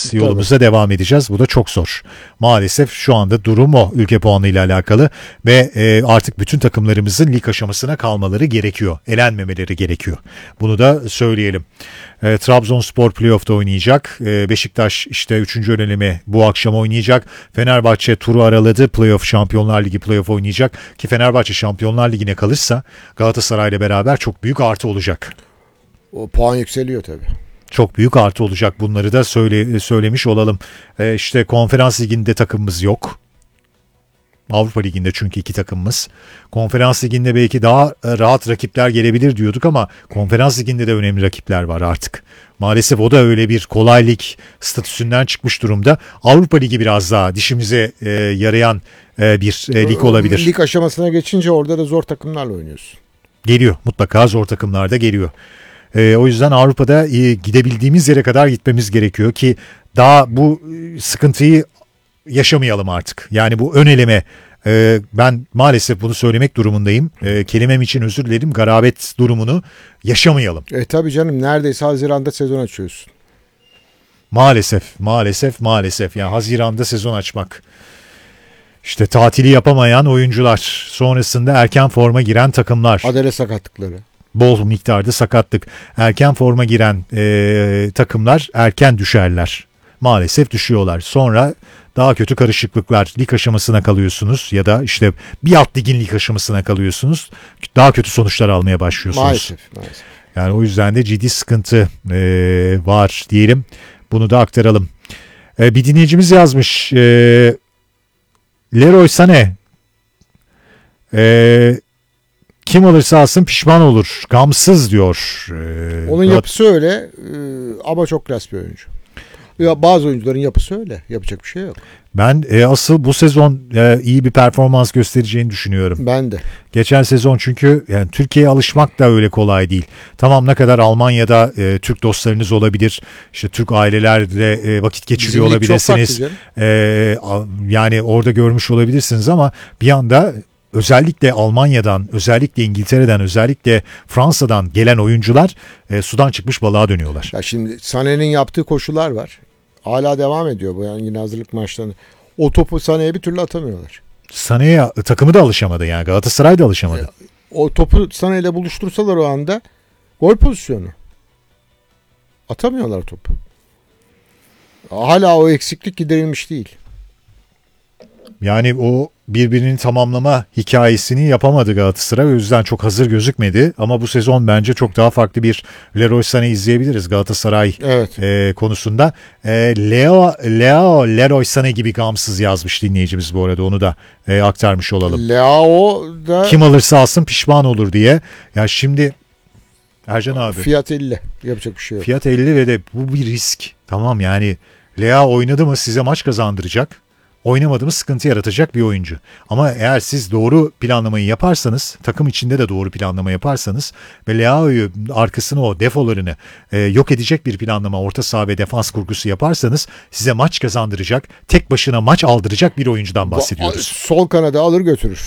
edeceğiz. Yolumuza devam edeceğiz. Bu da çok zor. Maalesef şu anda durum o ülke puanıyla alakalı ve artık bütün takımlarımızın lig aşamasına kalmaları gerekiyor. Elenmemeleri gerekiyor. Bunu da söyleyelim. Trabzonspor playoff'ta oynayacak. Beşiktaş işte 3. öneleme bu akşam oynayacak. Fenerbahçe turu araladı. Playoff, Şampiyonlar Ligi playoff oynayacak. Ki Fenerbahçe Şampiyonlar Ligi'ne kalırsa Galatasaray'la beraber çok büyük artı olacak. O puan yükseliyor tabii. Çok büyük artı olacak. Bunları da söylemiş olalım. İşte Konferans Ligi'nde takımımız yok. Avrupa Ligi'nde çünkü 2 takımımız. Konferans Ligi'nde belki daha rahat rakipler gelebilir diyorduk ama Konferans Ligi'nde de önemli rakipler var artık. Maalesef o da öyle bir kolay lig statüsünden çıkmış durumda. Avrupa Ligi biraz daha dişimize yarayan bir lig olabilir. Lig aşamasına geçince orada da zor takımlarla oynuyorsun. Geliyor. Mutlaka zor takımlar da geliyor. O yüzden Avrupa'da gidebildiğimiz yere kadar gitmemiz gerekiyor ki daha bu sıkıntıyı yaşamayalım artık. Yani bu ön eleme ben maalesef bunu söylemek durumundayım. Kelimem için özür dilerim. Garabet durumunu yaşamayalım. Tabii canım, neredeyse Haziran'da sezon açıyorsun. Maalesef. Yani Haziran'da sezon açmak. İşte tatili yapamayan oyuncular, sonrasında erken forma giren takımlar. Adele sakatlıkları. Bol miktarda sakatlık. Erken forma giren takımlar erken düşerler. Maalesef düşüyorlar. Sonra daha kötü karışıklıklar, lig aşamasına kalıyorsunuz ya da işte bir alt ligin lig aşamasına kalıyorsunuz. Daha kötü sonuçlar almaya başlıyorsunuz. Maalesef. Yani o yüzden de ciddi sıkıntı var diyelim. Bunu da aktaralım. Bir dinleyicimiz yazmış. Leroy Sané kim alırsa alsın pişman olur. Gamsız diyor. Onun yapısı öyle ama çok klas bir oyuncu. Ya bazı oyuncuların yapısı öyle. Yapacak bir şey yok. Ben asıl bu sezon iyi bir performans göstereceğini düşünüyorum. Ben de. Geçen sezon çünkü yani Türkiye'ye alışmak da öyle kolay değil. Tamam, ne kadar Almanya'da Türk dostlarınız olabilir. İşte Türk ailelerle vakit geçiriyor olabilirsiniz. Yani orada görmüş olabilirsiniz ama bir anda özellikle Almanya'dan, özellikle İngiltere'den, özellikle Fransa'dan gelen oyuncular sudan çıkmış balığa dönüyorlar. Ya şimdi Sané'nin yaptığı koşular var. Hala devam ediyor bu, yani yine hazırlık maçlarında. O topu Sané'ye bir türlü atamıyorlar. Sané'ye takımı da alışamadı, yani Galatasaray da alışamadı. O topu Sané ile buluştursalar o anda gol pozisyonu. Atamıyorlar topu. Hala o eksiklik giderilmiş değil. Yani o birbirini tamamlama hikayesini yapamadı Galatasaray. O yüzden çok hazır gözükmedi. Ama bu sezon bence çok daha farklı bir Leroy Sané izleyebiliriz Galatasaray konusunda. Leroy Sané gibi gamsız yazmış dinleyicimiz bu arada. Onu da aktarmış olalım. Leao da kim alırsa alsın pişman olur diye. Ya şimdi Ercan abi. Fiyat 50. Yapacak bir şey yok. Fiyat 50 ve de bu bir risk. Tamam, yani Leao oynadı mı size maç kazandıracak. Oynamadı mı sıkıntı yaratacak bir oyuncu. Ama eğer siz doğru planlamayı yaparsanız, takım içinde de doğru planlama yaparsanız ve Leao'yu arkasını, o defolarını yok edecek bir planlama, orta saha ve defans kurgusu yaparsanız size maç kazandıracak, tek başına maç aldıracak bir oyuncudan bahsediyoruz. Sol kanada alır götürür.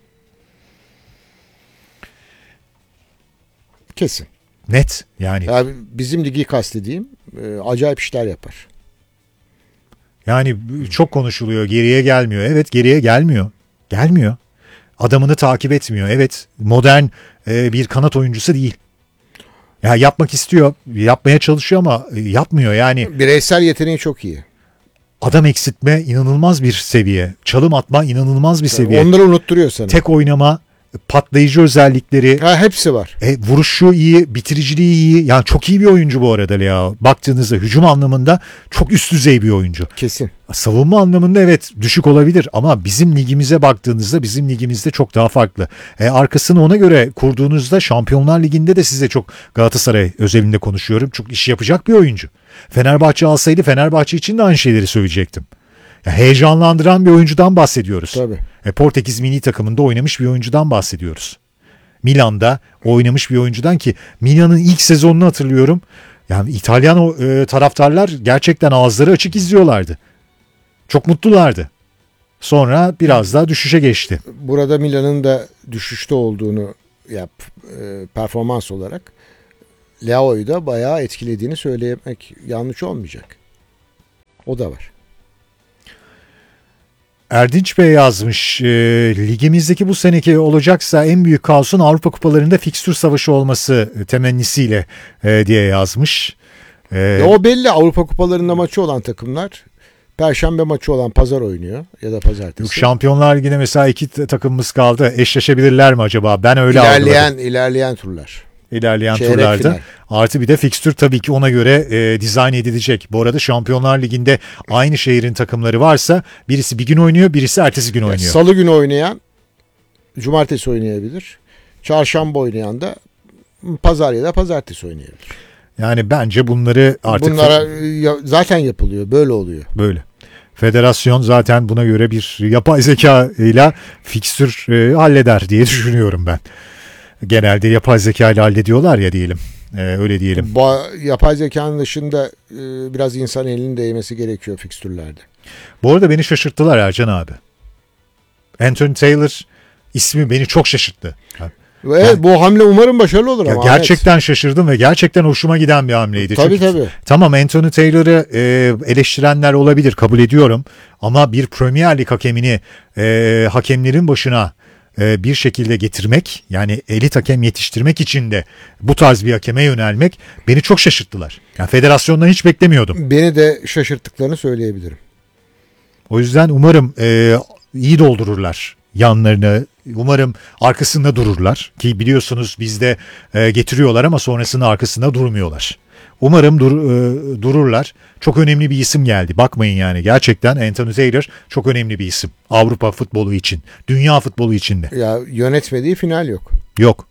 Kesin. Net yani. Bizim ligi kastedeyim, acayip işler yapar. Yani çok konuşuluyor, geriye gelmiyor. Evet, geriye gelmiyor. Gelmiyor. Adamını takip etmiyor. Evet, modern bir kanat oyuncusu değil. Ya yapmak istiyor, yapmaya çalışıyor ama yapmıyor yani. Bireysel yeteneği çok iyi. Adam eksiltme inanılmaz bir seviye. Çalım atma inanılmaz bir seviye. Onları unutturuyor sana. Tek oynama, patlayıcı özellikleri. Hepsi var. Vuruşu iyi, bitiriciliği iyi. Yani çok iyi bir oyuncu bu arada Leao. Baktığınızda hücum anlamında çok üst düzey bir oyuncu. Kesin. Savunma anlamında evet düşük olabilir ama bizim ligimize baktığınızda bizim ligimizde çok daha farklı. Arkasını ona göre kurduğunuzda Şampiyonlar Ligi'nde de size çok, Galatasaray özelinde konuşuyorum, çok iş yapacak bir oyuncu. Fenerbahçe alsaydı Fenerbahçe için de aynı şeyleri söyleyecektim. Heyecanlandıran bir oyuncudan bahsediyoruz. Tabii. Portekiz milli takımında oynamış bir oyuncudan bahsediyoruz. Milan'da oynamış bir oyuncudan ki Milan'ın ilk sezonunu hatırlıyorum. Yani İtalyan taraftarlar gerçekten ağızları açık izliyorlardı. Çok mutlulardı. Sonra biraz daha düşüşe geçti. Burada Milan'ın da düşüşte olduğunu performans olarak Leao'yu da bayağı etkilediğini söylemek yanlış olmayacak. O da var. Erdinç Bey yazmış, ligimizdeki bu seneki olacaksa en büyük kaosun Avrupa kupalarında fikstür savaşı olması temennisiyle diye yazmış. O belli, Avrupa kupalarında maçı olan takımlar Perşembe maçı olan pazar oynuyor ya da pazartesi. Şampiyonlar Ligi'ne mesela 2 takımımız kaldı. Eşleşebilirler mi acaba? Ben öyle algıladım. İlerleyen turlar. İlerleyen Çeyrek turlarda. final. Artı bir de fikstür tabii ki ona göre dizayn edilecek. Bu arada Şampiyonlar Ligi'nde aynı şehrin takımları varsa birisi bir gün oynuyor, birisi ertesi gün oynuyor. Salı günü oynayan cumartesi oynayabilir. Çarşamba oynayan da pazar ya da pazartesi oynayabilir. Yani bence bunları artık... Bunlara zaten yapılıyor. Böyle oluyor. Böyle. Federasyon zaten buna göre bir yapay zeka ile fikstür halleder diye düşünüyorum ben. Genelde yapay zeka ile hallediyorlar ya diyelim. Öyle diyelim. Yapay zekanın dışında biraz insan elinin değmesi gerekiyor fikstürlerde. Bu arada beni şaşırttılar Ercan abi. Anthony Taylor ismi beni çok şaşırttı. Ve bu hamle umarım başarılı olur ama. Gerçekten şaşırdım ve gerçekten hoşuma giden bir hamleydi. Tabii Çünkü, tabii. Tamam, Anthony Taylor'ı eleştirenler olabilir, kabul ediyorum. Ama bir Premier Lig hakemini hakemlerin başına bir şekilde getirmek, yani elit hakem yetiştirmek için de bu tarz bir hakeme yönelmek beni çok şaşırttılar. Yani federasyondan hiç beklemiyordum. Beni de şaşırttıklarını söyleyebilirim. O yüzden umarım iyi doldururlar yanlarını. Umarım arkasında dururlar ki biliyorsunuz bizde getiriyorlar ama sonrasında arkasında durmuyorlar. Umarım dururlar. Çok önemli bir isim geldi. Bakmayın yani, gerçekten Anthony Taylor çok önemli bir isim. Avrupa futbolu için, dünya futbolu için de. Ya yönetmediği final yok. Yok.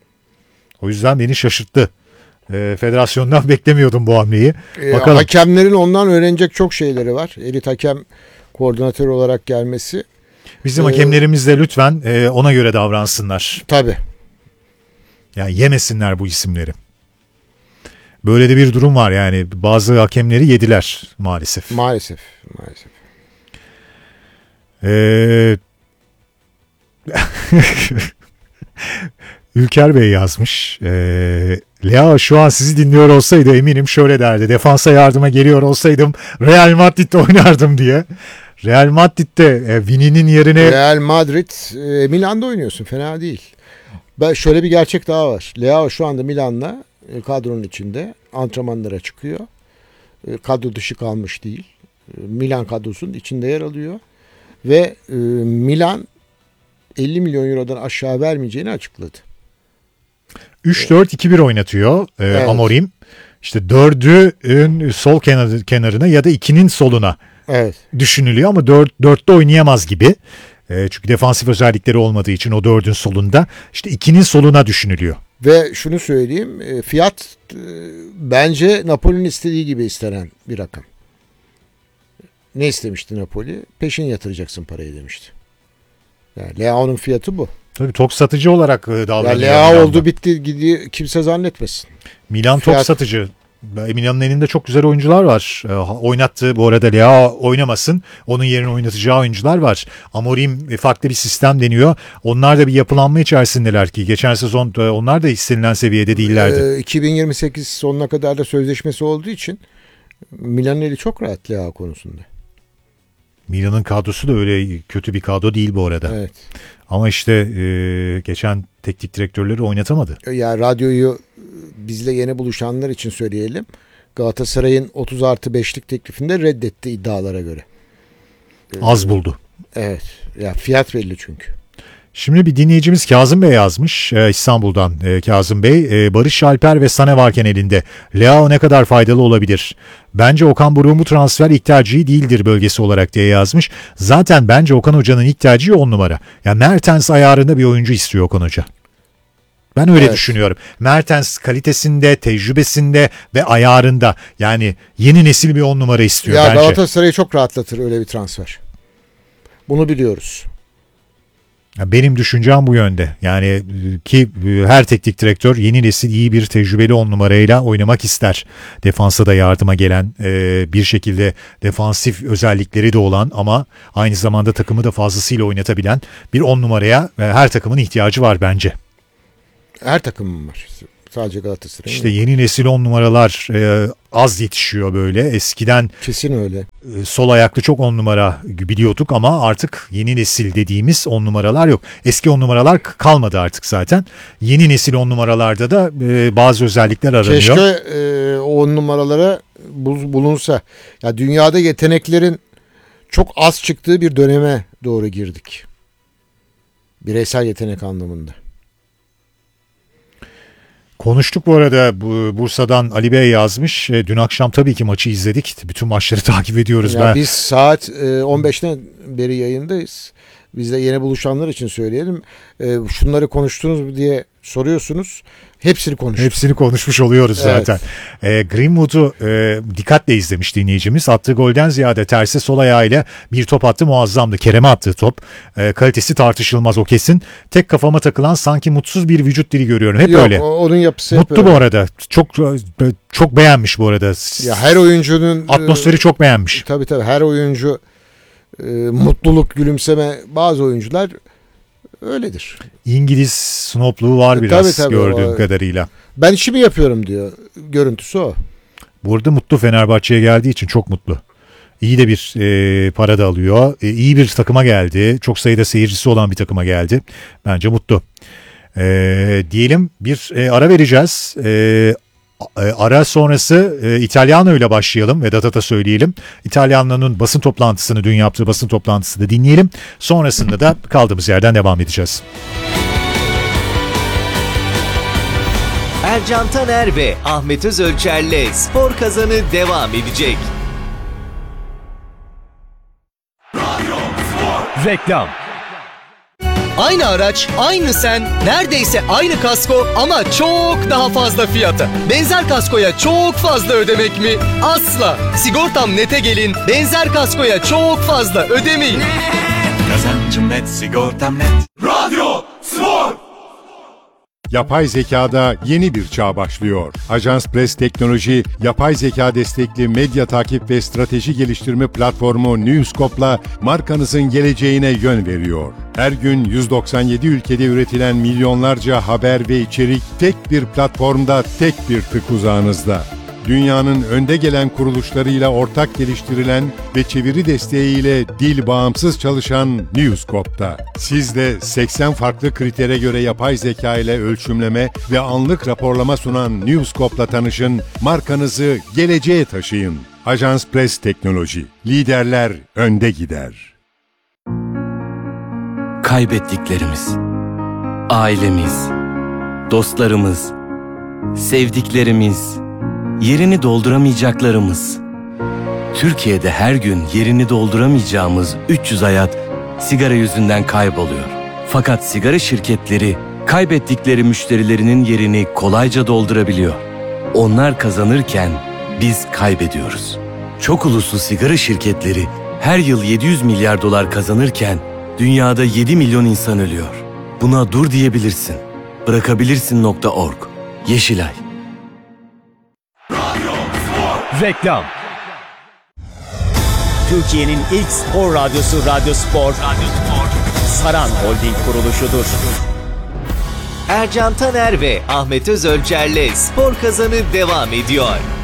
O yüzden beni şaşırttı. Federasyondan beklemiyordum bu hamleyi. Bakalım. Hakemlerin ondan öğrenecek çok şeyleri var. Elit hakem koordinatör olarak gelmesi. Bizim hakemlerimiz de lütfen ona göre davransınlar. Tabii. Yani yemesinler bu isimleri. Böyle de bir durum var yani. Bazı hakemleri yediler maalesef. Maalesef. Ülker Bey yazmış. Lea şu an sizi dinliyor olsaydı eminim şöyle derdi. Defansa yardıma geliyor olsaydım Real Madrid'de oynardım diye. Real Madrid'de Vini'nin yerine... Real Madrid, Milan'da oynuyorsun. Fena değil. Şöyle bir gerçek daha var. Leao şu anda Milan'la kadronun içinde antrenmanlara çıkıyor. Kadro dışı kalmış değil. Milan kadrosunun içinde yer alıyor. Ve Milan 50 milyon eurodan aşağı vermeyeceğini açıkladı. 3-4-2-1 oynatıyor Evet. Amorim. İşte 4'ün sol kenarına ya da 2'nin soluna düşünülüyor ama 4'te oynayamaz gibi. Çünkü defansif özellikleri olmadığı için o 4'ün solunda, işte 2'nin soluna düşünülüyor. Ve şunu söyleyeyim, fiyat bence Napoli'nin istediği gibi istenen bir rakam. Ne istemişti Napoli? Peşin yatıracaksın parayı demişti. Yani Leao'nun fiyatı bu. Tabii top satıcı olarak davranıyor. Leao oldu bitti gidiyor, kimse zannetmesin. Milan top satıcı. Milan'ın elinde çok güzel oyuncular var. Oynattı bu arada, Leao oynamasın. Onun yerine oynatacağı oyuncular var. Amorim farklı bir sistem deniyor. Onlar da bir yapılanma içerisindeler ki geçen sezon onlar da istenilen seviyede değillerdi. 2028 sonuna kadar da sözleşmesi olduğu için Milan'ın eli çok rahat Leao konusunda. Milan'ın kadrosu da öyle kötü bir kadro değil bu arada. Evet. Ama işte geçen teknik direktörleri oynatamadı. Ya radyoyu bizle yeni buluşanlar için söyleyelim. Galatasaray'ın 30+5'lik teklifinde reddetti iddialara göre. Az buldu. Evet. Ya fiyat belli çünkü. Şimdi bir dinleyicimiz Kazım Bey yazmış İstanbul'dan. Kazım Bey, Barış Alper ve Sané varken elinde Leao ne kadar faydalı olabilir? Bence Okan Buruk'un bu transfer ilk tercihi değildir bölgesi olarak diye yazmış. Zaten bence Okan Hoca'nın ilk tercihi 10 numara. Ya Mertens ayarında bir oyuncu istiyor Okan Hoca. Ben öyle düşünüyorum. Mertens kalitesinde, tecrübesinde ve ayarında, yani yeni nesil bir 10 numara istiyor bence. Galatasaray'ı çok rahatlatır öyle bir transfer. Bunu biliyoruz. Benim düşüncem bu yönde. Yani ki her teknik direktör yeni nesil iyi bir tecrübeli 10 numarayla oynamak ister. Defansa da yardıma gelen, bir şekilde defansif özellikleri de olan ama aynı zamanda takımı da fazlasıyla oynatabilen bir 10 numaraya her takımın ihtiyacı var bence. Her takımın var. Sadece Galatasaray'ın. İşte yeni nesil 10 numaralar az yetişiyor böyle. Eskiden Kesin öyle. sol ayaklı çok 10 numara biliyorduk ama artık yeni nesil dediğimiz 10 numaralar yok. Eski 10 numaralar kalmadı artık zaten. Yeni nesil 10 numaralarda da bazı özellikler aranıyor. Keşke 10 numaralara bulunsa. Ya dünyada yeteneklerin çok az çıktığı bir döneme doğru girdik. Bireysel yetenek anlamında. Konuştuk bu arada, Bursa'dan Ali Bey yazmış. Dün akşam tabii ki maçı izledik. Bütün maçları takip ediyoruz. Ya biz saat 15'ten beri yayındayız. Biz de yeni buluşanlar için söyleyelim. Şunları konuştunuz mu diye soruyorsunuz. Hepsini konuştuk. Hepsini konuşmuş oluyoruz zaten. Greenwood'u dikkatle izlemiş dinleyicimiz. Attığı golden ziyade tersi sol ayağıyla bir top attı, muazzamdı. Kerem'e attığı top. Kalitesi tartışılmaz, o kesin. Tek kafama takılan sanki mutsuz bir vücut dili görüyorum. Hep Yok, öyle. Onun yapısı Mutlu hep öyle. bu arada. Çok beğenmiş bu arada. Ya her oyuncunun Atmosferi çok beğenmiş. Tabii her oyuncu mutluluk, gülümseme, bazı oyuncular öyledir. İngiliz snobluğu var biraz Tabii, gördüğüm kadarıyla. Ben işimi yapıyorum diyor. Görüntüsü o. Burada mutlu, Fenerbahçe'ye geldiği için çok mutlu. İyi de bir para da alıyor. İyi bir takıma geldi. Çok sayıda seyircisi olan bir takıma geldi. Bence mutlu. Diyelim bir ara vereceğiz. Ara sonrası İtalyano ile başlayalım. Vedat'a da söyleyelim. İtalyano'nun basın toplantısını, dün yaptığı basın toplantısını dinleyelim. Sonrasında da kaldığımız yerden devam edeceğiz. Ercan Taner ve Ahmet Özölçer'le Spor Kazanı devam edecek. Reklam. Aynı araç, aynı sen, neredeyse aynı kasko ama çok daha fazla fiyata. Benzer kaskoya çok fazla ödemek mi? Asla. Sigortam Net'e gelin, benzer kaskoya çok fazla ödemeyin. Kazancım net, sigortam net. Radyo Spor. Yapay zekada yeni bir çağ başlıyor. Ajans Press Teknoloji, yapay zeka destekli medya takip ve strateji geliştirme platformu Newscope'la markanızın geleceğine yön veriyor. Her gün 197 ülkede üretilen milyonlarca haber ve içerik tek bir platformda, tek bir tık uzağınızda. Dünyanın önde gelen kuruluşlarıyla ortak geliştirilen ve çeviri desteğiyle dil bağımsız çalışan Newscope'da. Siz de 80 farklı kritere göre yapay zeka ile ölçümleme ve anlık raporlama sunan Newscope'la tanışın, markanızı geleceğe taşıyın. Ajans Press Teknoloji. Liderler önde gider. Kaybettiklerimiz, ailemiz, dostlarımız, sevdiklerimiz, yerini dolduramayacaklarımız. Türkiye'de her gün yerini dolduramayacağımız 300 hayat sigara yüzünden kayboluyor. Fakat sigara şirketleri kaybettikleri müşterilerinin yerini kolayca doldurabiliyor. Onlar kazanırken biz kaybediyoruz. Çok uluslu sigara şirketleri her yıl 700 milyar dolar kazanırken dünyada 7 milyon insan ölüyor. Buna dur diyebilirsin. Bırakabilirsin.org. Yeşilay. Reklam. Türkiye'nin ilk spor radyosu Radyo Spor. Saran Holding kuruluşudur. Ercan Taner ve Ahmet Özölçer'le Spor Kazanı devam ediyor.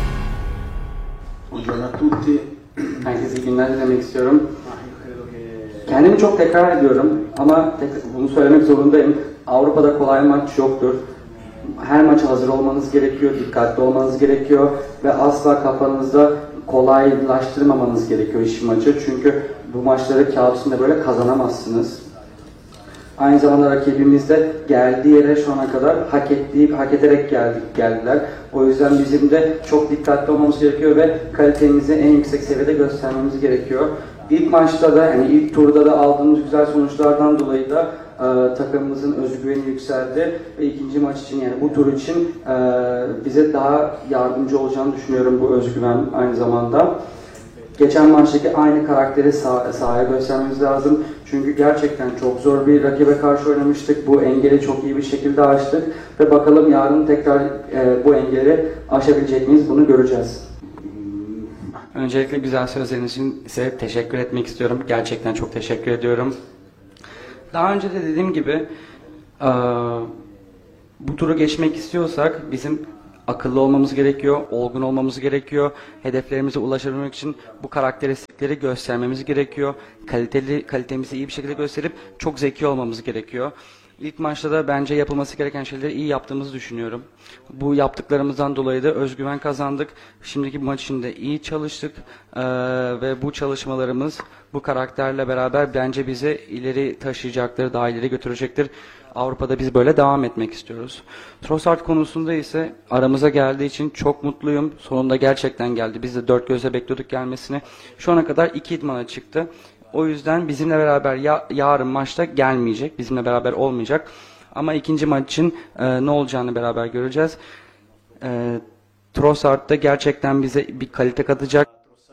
Herkese iyi günler dilemek istiyorum. Kendimi çok tekrar ediyorum ama bunu söylemek zorundayım. Avrupa'da kolay maç yoktur. Her maça hazır olmanız gerekiyor, dikkatli olmanız gerekiyor ve asla kafanızda kolaylaştırmamanız gerekiyor iş maçı. Çünkü bu maçları kağıt üstünde böyle kazanamazsınız. Aynı zamanda rakibimiz de geldiği yere şu ana kadar hak ederek geldiler. O yüzden bizim de çok dikkatli olmamız gerekiyor ve kalitemizi en yüksek seviyede göstermemiz gerekiyor. İlk maçta da, yani ilk turda da aldığımız güzel sonuçlardan dolayı da takımımızın özgüveni yükseldi ve ikinci maç için, yani bu tur için bize daha yardımcı olacağını düşünüyorum bu özgüven aynı zamanda. Geçen maçtaki aynı karakteri sahaya göstermemiz lazım. Çünkü gerçekten çok zor bir rakibe karşı oynamıştık. Bu engeli çok iyi bir şekilde aştık ve bakalım yarın tekrar bu engeli aşabilecek miyiz, bunu göreceğiz. Öncelikle güzel sözleriniz için size teşekkür etmek istiyorum. Gerçekten çok teşekkür ediyorum. Daha önce de dediğim gibi Bu turu geçmek istiyorsak bizim akıllı olmamız gerekiyor, olgun olmamız gerekiyor. Hedeflerimize ulaşabilmek için bu karakteristikleri göstermemiz gerekiyor. Kalitemizi iyi bir şekilde gösterip çok zeki olmamız gerekiyor. İlk maçta da bence yapılması gereken şeyleri iyi yaptığımızı düşünüyorum. Bu yaptıklarımızdan dolayı da özgüven kazandık. Şimdiki maç için de iyi çalıştık. Ve bu çalışmalarımız bu karakterle beraber bence bizi ileri taşıyacaktır, daha ileri götürecektir. Avrupa'da biz böyle devam etmek istiyoruz. Trossard konusunda ise aramıza geldiği için çok mutluyum. Sonunda gerçekten geldi. Biz de dört gözle bekliyorduk gelmesini. Şu ana kadar 2 idmana çıktı. O yüzden bizimle beraber yarın maçta gelmeyecek. Bizimle beraber olmayacak. Ama ikinci maç için ne olacağını beraber göreceğiz. Trossard da gerçekten bize bir kalite katacak.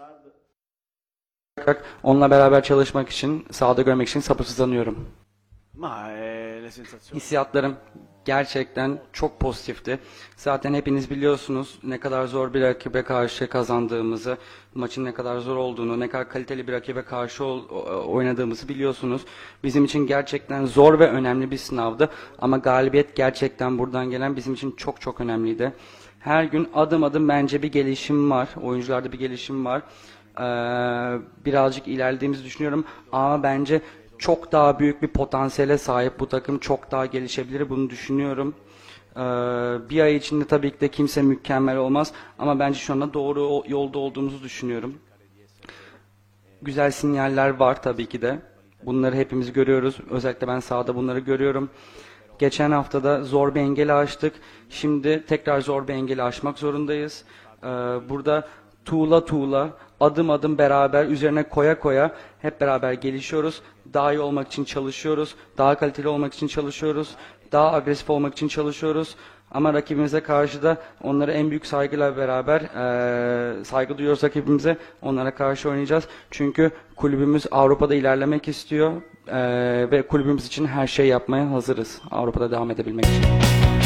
Onunla beraber çalışmak için, sahada görmek için sabırsızlanıyorum. Hissiyatlarım gerçekten çok pozitifti. Zaten hepiniz biliyorsunuz ne kadar zor bir rakibe karşı kazandığımızı, maçın ne kadar zor olduğunu, ne kadar kaliteli bir rakibe karşı oynadığımızı biliyorsunuz. Bizim için gerçekten zor ve önemli bir sınavdı. Ama galibiyet gerçekten buradan gelen bizim için çok çok önemliydi. Her gün adım adım bence bir gelişim var. Oyuncularda bir gelişim var. Birazcık ilerlediğimizi düşünüyorum. Ama bence çok daha büyük bir potansiyele sahip bu takım, çok daha gelişebilir, bunu düşünüyorum. Bir ay içinde tabii ki de kimse mükemmel olmaz ama bence şu anda doğru yolda olduğumuzu düşünüyorum. Güzel sinyaller var tabii ki de. Bunları hepimiz görüyoruz. Özellikle ben sahada bunları görüyorum. Geçen haftada zor bir engeli aştık. Şimdi tekrar zor bir engeli aşmak zorundayız. Burada tuğla adım adım beraber üzerine koya koya hep beraber gelişiyoruz. Daha iyi olmak için çalışıyoruz. Daha kaliteli olmak için çalışıyoruz. Daha agresif olmak için çalışıyoruz. Ama rakibimize karşı da onlara en büyük saygıyla beraber saygı duyuyoruz rakibimize. Onlara karşı oynayacağız. Çünkü kulübümüz Avrupa'da ilerlemek istiyor. Ve kulübümüz için her şey yapmaya hazırız. Avrupa'da devam edebilmek için.